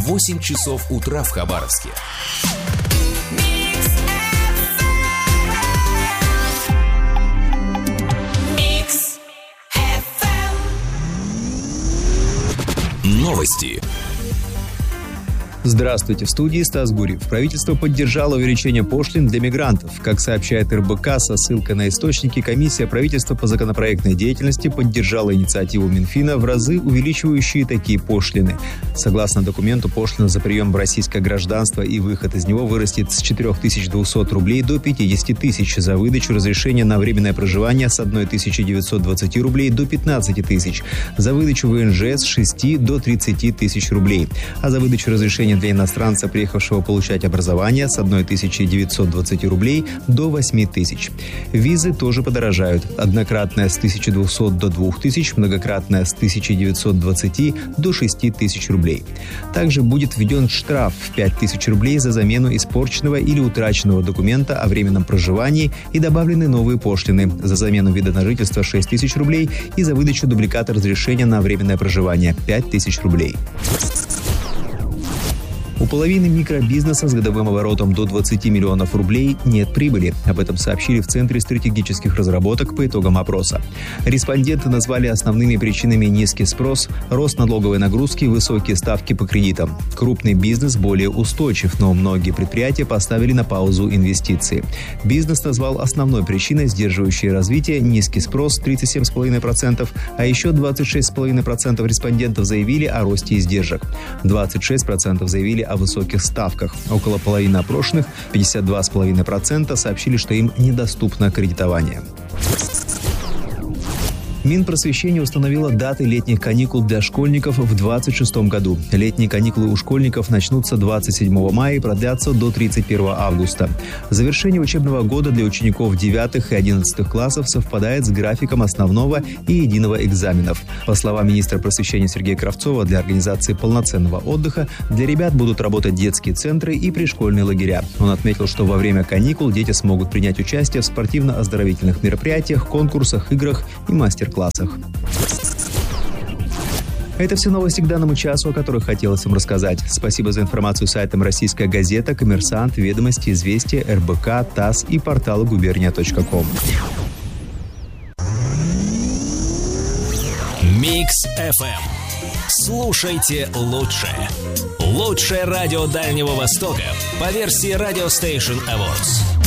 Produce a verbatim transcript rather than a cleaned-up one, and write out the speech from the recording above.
восемь часов утра в Хабаровске. Новости. Здравствуйте, в студии Стас Гурьев. Правительство поддержало увеличение пошлин для мигрантов. Как сообщает эр бэ ка со ссылкой на источники, комиссия правительства по законопроектной деятельности поддержала инициативу Минфина в разы увеличивающие такие пошлины. Согласно документу, пошлина за прием в российское гражданство и выход из него вырастет с четырех тысяч двухсот рублей до пятидесяти тысяч, за выдачу разрешения на временное проживание с тысячи девятисот двадцати рублей до пятнадцати тысяч, за выдачу вэ эн жэ с шести до тридцати тысяч рублей, а за выдачу разрешения для иностранца, приехавшего получать образование, с тысячи девятисот двадцати рублей до восьми тысяч. Визы тоже подорожают. Однократная с тысячи двухсот до двух тысяч, многократная с тысячи девятисот двадцати до шести тысяч рублей. Также будет введен штраф в пять тысяч рублей за замену испорченного или утраченного документа о временном проживании и добавлены новые пошлины за замену вида на жительство шесть тысяч рублей и за выдачу дубликата разрешения на временное проживание пять тысяч рублей. У половины микробизнеса с годовым оборотом до двадцати миллионов рублей нет прибыли. Об этом сообщили в Центре стратегических разработок по итогам опроса. Респонденты назвали основными причинами низкий спрос, рост налоговой нагрузки и высокие ставки по кредитам. Крупный бизнес более устойчив, но многие предприятия поставили на паузу инвестиции. Бизнес назвал основной причиной сдерживающей развитие низкий спрос тридцать семь целых пять десятых процента, а еще двадцать шесть целых пять десятых процента респондентов заявили о росте издержек. двадцать шесть процентов заявили о высоких ставках. Около половины опрошенных, пятьдесят два целых пять десятых процента, сообщили, что им недоступно кредитование. Минпросвещение установило даты летних каникул для школьников в двадцать шестом году. Летние каникулы у школьников начнутся двадцать седьмого мая и продлятся до тридцать первого августа. Завершение учебного года для учеников девятых и одиннадцатых классов совпадает с графиком основного и единого экзаменов. По словам министра просвещения Сергея Кравцова, для организации полноценного отдыха для ребят будут работать детские центры и пришкольные лагеря. Он отметил, что во время каникул дети смогут принять участие в спортивно-оздоровительных мероприятиях, конкурсах, играх и мастер-классах. Это все новости к данному часу, о которых хотелось вам рассказать. Спасибо за информацию сайтам «Российская газета», «Коммерсант», «Ведомости», «Известия», эр бэ ка, ТАСС и портала губерния точка ком. Микс эф эм. Слушайте лучше. Лучшее радио Дальнего Востока по версии Radio Station Awards.